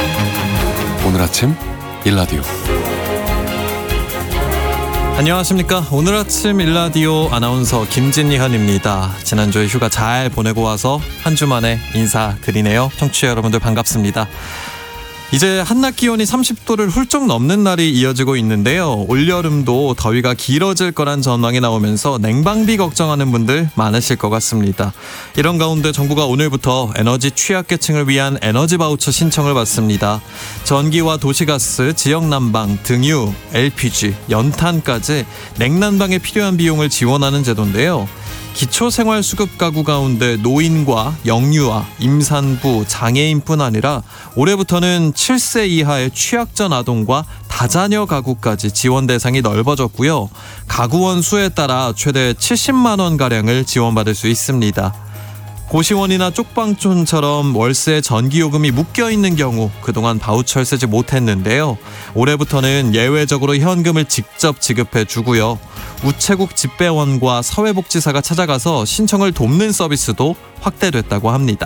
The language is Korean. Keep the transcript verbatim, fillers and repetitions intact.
오늘 아침 일라디오. 안녕하십니까. 오늘 아침 일라디오 아나운서 김진희현입니다. 지난주에 휴가 잘 보내고 와서 한 주 만에 인사드리네요. 청취자 여러분들 반갑습니다. 이제 한낮 기온이 삼십 도를 훌쩍 넘는 날이 이어지고 있는데요. 올여름도 더위가 길어질 거란 전망이 나오면서 냉방비 걱정하는 분들 많으실 것 같습니다. 이런 가운데 정부가 오늘부터 에너지 취약계층을 위한 에너지 바우처 신청을 받습니다. 전기와 도시가스, 지역난방, 등유, 엘피지, 연탄까지 냉난방에 필요한 비용을 지원하는 제도인데요. 기초생활수급 가구 가운데 노인과 영유아, 임산부, 장애인뿐 아니라 올해부터는 칠 세 이하의 취약전 아동과 다자녀 가구까지 지원 대상이 넓어졌고요. 가구원 수에 따라 최대 칠십만 원가량을 지원받을 수 있습니다. 고시원이나 쪽방촌처럼 월세 전기요금이 묶여있는 경우 그동안 바우처를 쓰지 못했는데요. 올해부터는 예외적으로 현금을 직접 지급해 주고요. 우체국 집배원과 사회복지사가 찾아가서 신청을 돕는 서비스도 확대됐다고 합니다.